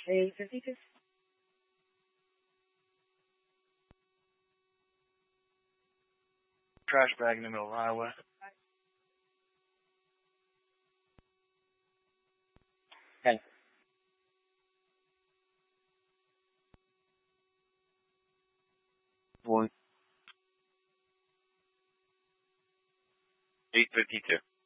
8:52. Trash bag in the middle of the highway. Okay. Boy. 8:52.